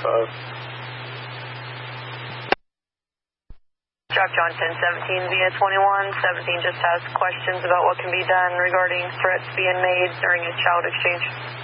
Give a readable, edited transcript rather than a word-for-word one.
Drop John 1017 via 21. 17 just has questions about what can be done regarding threats being made during a child exchange.